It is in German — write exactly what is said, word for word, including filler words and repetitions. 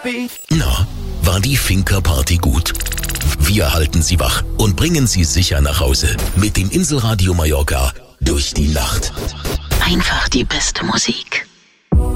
happy. Na, war die Finca-Party gut? Wir halten Sie wach und bringen Sie sicher nach Hause mit dem Inselradio Mallorca durch die Nacht. Einfach die beste Musik.